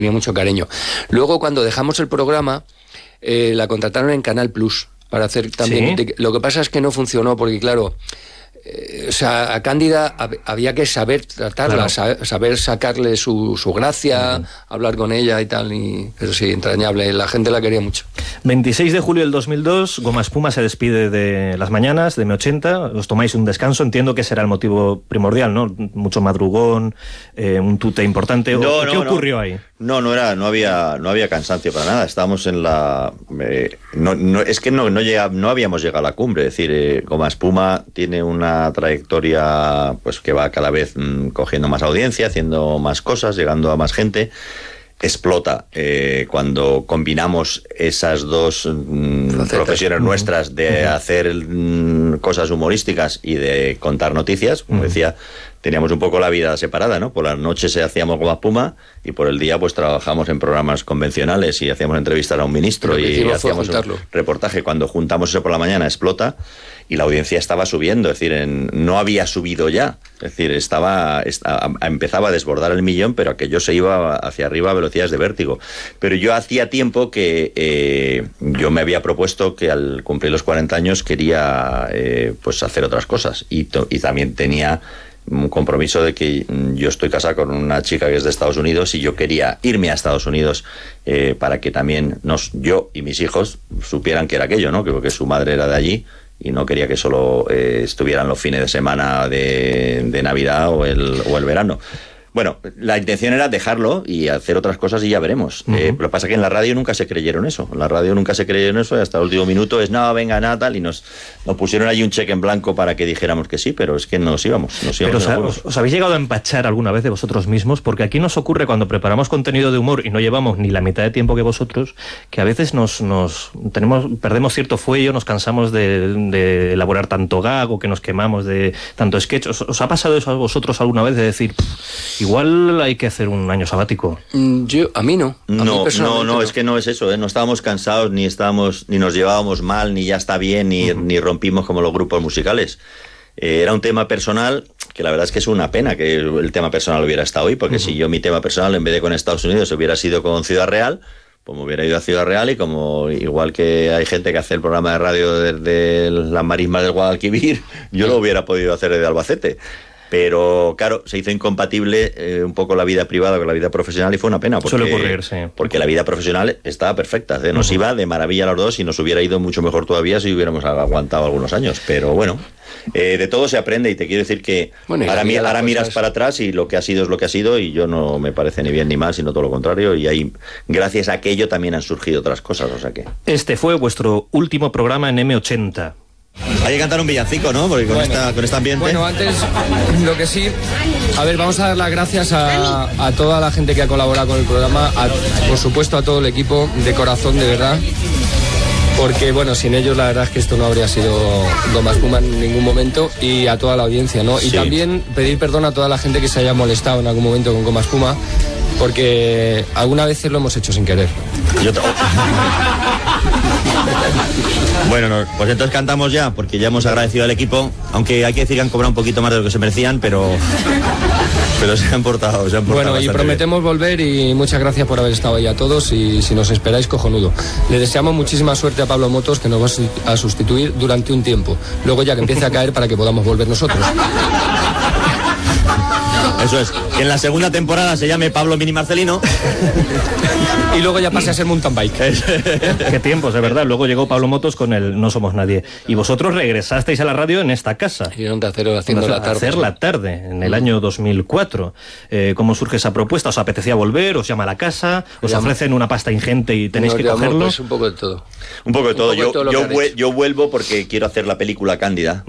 tenía mucho cariño. Luego, cuando dejamos el programa, la contrataron en Canal Plus para hacer también... ¿Sí? Lo que pasa es que no funcionó porque, claro... o sea, a Cándida había que saber tratarla, Claro. saber sacarle su gracia, hablar con ella y tal, pero sí, entrañable, la gente la quería mucho. 26 de julio del 2002, Goma Espuma se despide de las mañanas, de M80, os tomáis un descanso, entiendo que será el motivo primordial, ¿no? Mucho madrugón, un tute importante, ¿qué ocurrió ahí? No había cansancio para nada. Estábamos en la... no habíamos llegado a la cumbre. Es decir, Goma Espuma tiene una trayectoria pues que va cada vez cogiendo más audiencia, haciendo más cosas, llegando a más gente. Explota cuando combinamos esas dos profesiones nuestras de hacer cosas humorísticas y de contar noticias. Como decía, teníamos un poco la vida separada, ¿no? Por las noches hacíamos Goma Espuma y por el día pues trabajamos en programas convencionales y hacíamos entrevistas a un ministro y hacíamos un reportaje. Cuando juntamos eso por la mañana, explota y la audiencia estaba subiendo, es decir, no había subido ya, es decir, empezaba a desbordar el 1.000.000, pero aquello se iba hacia arriba a velocidades de vértigo. Pero yo hacía tiempo que yo me había propuesto que al cumplir los 40 años quería pues hacer otras cosas y también tenía un compromiso de que yo estoy casado con una chica que es de Estados Unidos y yo quería irme a Estados Unidos para que también yo y mis hijos supieran que era aquello, ¿no? Porque su madre era de allí y no quería que solo estuvieran los fines de semana de Navidad o el verano. Bueno, la intención era dejarlo y hacer otras cosas y ya veremos. Lo que pasa es que en la radio nunca se creyeron eso. En la radio nunca se creyeron eso y hasta el último minuto no, venga, nada, tal. Y nos pusieron allí un cheque en blanco para que dijéramos que sí, pero es que nos íbamos. Pero ¿os habéis llegado a empachar alguna vez de vosotros mismos? Porque aquí nos ocurre cuando preparamos contenido de humor y no llevamos ni la mitad de tiempo que vosotros, que a veces perdemos cierto fuello, nos cansamos de elaborar tanto gag o que nos quemamos de tanto sketch. ¿Os ha pasado eso a vosotros alguna vez de decir... Igual hay que hacer un año sabático? A mí no. No, es que no es eso, ¿eh? No estábamos cansados, ni nos llevábamos mal, ni ya está bien, ni rompimos como los grupos musicales. Era un tema personal que la verdad es que es una pena que el tema personal hubiera estado hoy, porque si yo mi tema personal en vez de con Estados Unidos hubiera sido con Ciudad Real, pues me hubiera ido a Ciudad Real y como igual que hay gente que hace el programa de radio desde las marismas del Guadalquivir, yo lo hubiera podido hacer desde Albacete. Pero, claro, se hizo incompatible un poco la vida privada con la vida profesional y fue una pena. Suele ocurrir, sí. Porque la vida profesional estaba perfecta. Nos iba de maravilla a los dos y nos hubiera ido mucho mejor todavía si hubiéramos aguantado algunos años. Pero bueno, de todo se aprende y te quiero decir que ahora miras para atrás y lo que ha sido es lo que ha sido y yo no me parece ni bien ni mal, sino todo lo contrario. Y ahí, gracias a aquello, también han surgido otras cosas. O sea que... Este fue vuestro último programa en M80. Hay que cantar un villancico, ¿no? Porque con este ambiente... Bueno, antes, lo que sí... A ver, vamos a dar las gracias a toda la gente que ha colaborado con el programa, por supuesto a todo el equipo, de corazón, de verdad. Porque, bueno, sin ellos la verdad es que esto no habría sido Goma Espuma en ningún momento y a toda la audiencia, ¿no? Y también pedir perdón a toda la gente que se haya molestado en algún momento con Goma Espuma, porque algunas veces lo hemos hecho sin querer. Bueno, pues entonces cantamos ya, porque ya hemos agradecido al equipo, aunque hay que decir que han cobrado un poquito más de lo que se merecían, pero se han portado bueno, y prometemos bien. Volver y muchas gracias por haber estado ahí a todos y si nos esperáis, cojonudo. Le deseamos muchísima suerte a Pablo Motos, que nos va a sustituir durante un tiempo, luego ya que empiece a caer para que podamos volver nosotros. Eso es, que en la segunda temporada se llame Pablo Mini Marcelino y luego ya pase a ser mountain bike. Qué tiempos, de verdad. Luego llegó Pablo Motos con el No Somos Nadie y vosotros regresasteis a la radio en esta casa. Y en Onda Cero haciendo la tarde. Hacer la tarde, en el año 2004. ¿Cómo surge esa propuesta? ¿Os apetecía volver? ¿Os llama a la casa? ¿Os ofrecen una pasta ingente y tenéis que cogerlo? Pues un poco de todo. Un poco de todo. Yo vuelvo porque quiero hacer la película Cándida.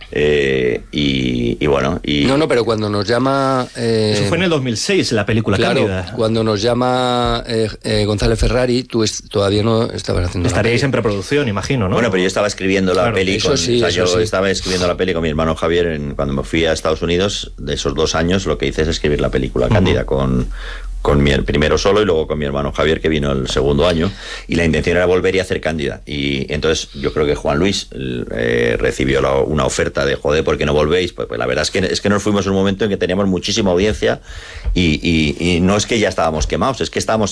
Y bueno. No, pero cuando nos llama... Eso fue en el 2006, la película Cándida. Cuando nos llama González Ferrari, tú todavía no estabas haciendo. Estaríais en preproducción, imagino, ¿no? Bueno, pero yo estaba escribiendo la peli. Estaba escribiendo la peli con mi hermano Javier cuando me fui a Estados Unidos. De esos 2 años, lo que hice es escribir la película Cándida con mi primero solo y luego con mi hermano Javier, que vino el segundo año, y la intención era volver y hacer Cándida. Y entonces yo creo que Juan Luis recibió una oferta de joder, ¿por qué no volvéis? Pues la verdad es que nos fuimos en un momento en que teníamos muchísima audiencia y no es que ya estábamos quemados, es que estábamos